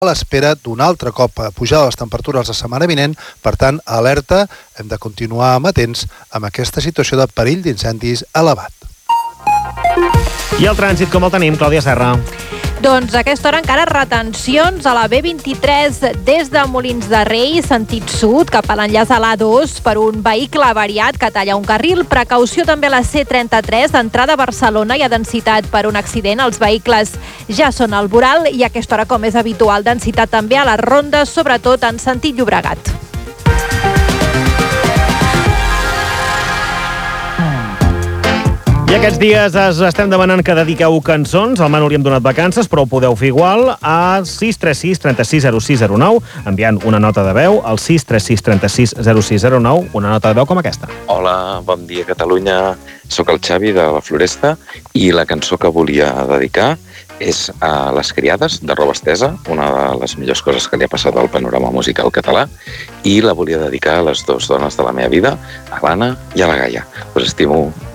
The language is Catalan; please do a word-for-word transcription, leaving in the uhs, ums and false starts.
a l'espera d'un altre cop pujada de les temperatures la setmana vinent. Per tant, alerta, hem de continuar amatents amb aquesta situació de perill d'incendis elevat. I el trànsit com el tenim, Clàudia Serra? Doncs a aquesta hora encara retencions a la B vint-i-tres des de Molins de Rei, sentit sud, cap a l'enllaç a l'A dos per un vehicle avariat que talla un carril. Precaució també a la C trenta-tres, d'entrada a Barcelona, hi ha densitat per un accident. Els vehicles ja són al voral i a aquesta hora, com és habitual, densitat també a les rondes, sobretot en sentit Llobregat. I aquests dies es estem demanant que dediqueu cançons. Al Manu li hem donat vacances, però ho podeu fer igual a sis tres sis, tres sis zero sis zero nou, enviant una nota de veu al sis tres sis, tres sis zero sis zero nou, una nota de veu com aquesta. Hola, bon dia Catalunya, sóc el Xavi de la Floresta i la cançó que volia dedicar és a Les criades, de Roba Estesa, una de les millors coses que li ha passat al panorama musical català, i la volia dedicar a les dues dones de la meva vida, a l'Anna i a la Gaia. Us estimo